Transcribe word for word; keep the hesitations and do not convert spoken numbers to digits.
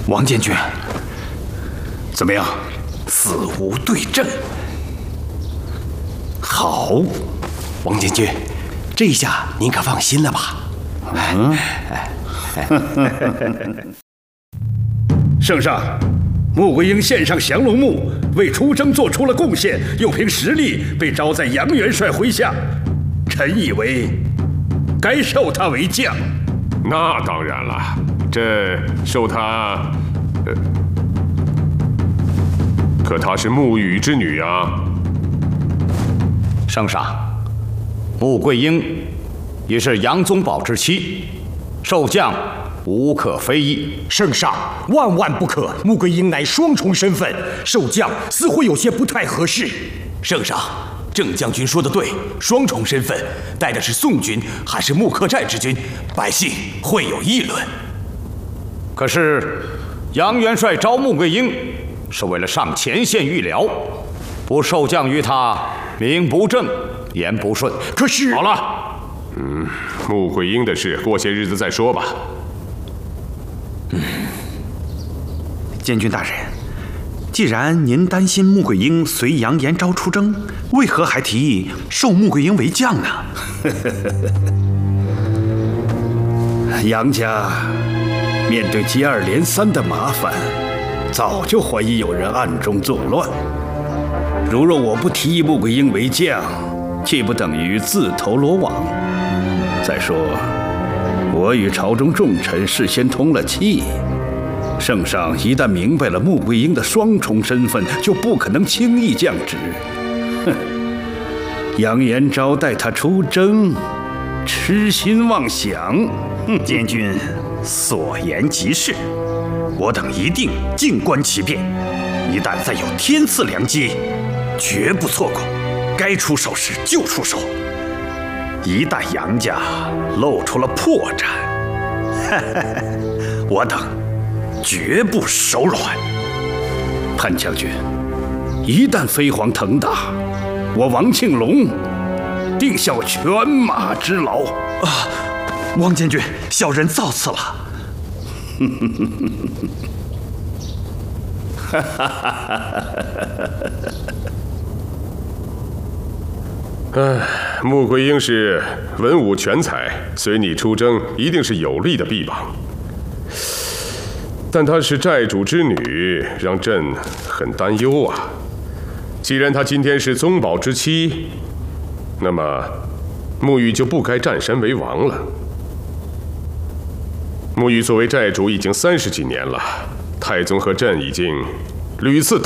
王监军，怎么样？死无对证。好，王监军，这一下您可放心了吧？嗯。 圣上，穆桂英献上降龙木，为出征做出了贡献，又凭实力被招在杨元帅麾下，臣以为该授他为将。 那当然了，这授他，呃，可她是穆羽之女啊。 圣上，穆桂英也是杨宗保之妻，授将无可非议。 圣上，万万不可！穆桂英乃双重身份，授将似乎有些不太合适。 圣上，郑将军说的对，双重身份，带的是宋军还是穆克寨之军，百姓会有议论。 可是杨元帅招穆桂英是为了上前线御疗，不授将于他，名不正，言不顺。 可是好了，嗯，穆桂英的事过些日子再说吧。 嗯，监军大人，既然您担心穆桂英随杨延昭出征，为何还提议授穆桂英为将呢？ 杨家面对接二连三的麻烦，早就怀疑有人暗中作乱。如若我不提议穆桂英为将，岂不等于自投罗网？再说，我与朝中重臣事先通了气，圣上一旦明白了穆桂英的双重身份，就不可能轻易降职。哼，杨延昭带他出征，痴心妄想。 嗯，监军所言极是，我等一定静观其变，一旦再有天赐良机，绝不错过，该出手时就出手。一旦杨家露出了破绽，我等绝不手软。 潘将军，一旦飞黄腾达，我王庆龙定效犬马之劳啊！王监军，小人造次了。 哈哈哈哈哎，穆桂英是文武全才，随你出征一定是有力的臂膀。但她是寨主之女，让朕很担忧啊。既然她今天是宗保之妻，那么穆羽就不该占山为王了。穆羽作为寨主已经三十几年了，太宗和朕已经屡次